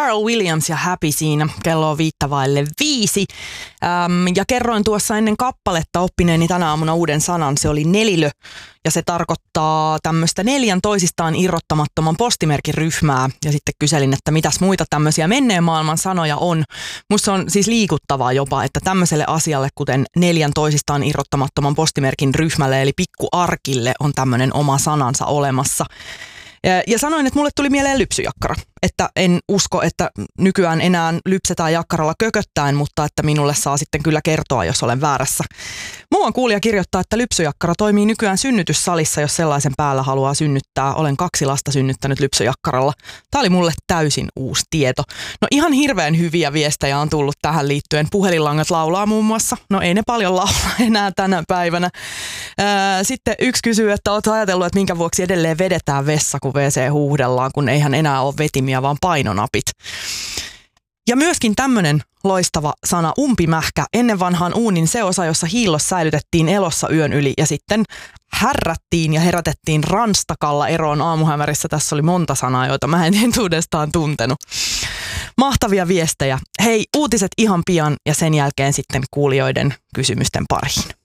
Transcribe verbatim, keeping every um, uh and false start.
Pharrell Williams ja Happy siinä. Kello on viittä vaille viisi. Ähm, ja kerroin tuossa ennen kappaletta oppineeni tänä aamuna uuden sanan. Se oli nelilö. Ja se tarkoittaa tämmöistä neljän toisistaan irrottamattoman postimerkin ryhmää. Ja sitten kyselin, että mitäs muita tämmöisiä menneen maailman sanoja on. Musta on siis liikuttavaa jopa, että tämmöiselle asialle, kuten neljän toisistaan irrottamattoman postimerkin ryhmälle, eli pikkuarkille, on tämmöinen oma sanansa olemassa. Ja, ja sanoin, että mulle tuli mieleen lypsyjakkara. Että en usko, että nykyään enää lypsetään jakkaralla kököttäen, mutta että minulle saa sitten kyllä kertoa, jos olen väärässä. Muuan kuulija kirjoittaa, että lypsyjakkara toimii nykyään synnytyssalissa, jos sellaisen päällä haluaa synnyttää. Olen kaksi lasta synnyttänyt lypsyjakkaralla. Tämä oli mulle täysin uusi tieto. No ihan hirveän hyviä viestejä on tullut tähän liittyen. Puhelinlangat laulaa muun muassa. No ei ne paljon laula enää tänä päivänä. Sitten yksi kysyy, että oletko ajatellut, että minkä vuoksi edelleen vedetään vessa, kun wc huuhdellaan, kun eihän enää ole vetimiä, vaan painonapit. Ja myöskin tämmöinen loistava sana umpimähkä. Ennen vanhaan uunin se osa, jossa hiillos säilytettiin elossa yön yli ja sitten härrättiin ja herätettiin ranstakalla eroon aamuhämärissä. Tässä oli monta sanaa, joita mä en entuudestaan tuntenut. Mahtavia viestejä. Hei, uutiset ihan pian ja sen jälkeen sitten kuulijoiden kysymysten pariin.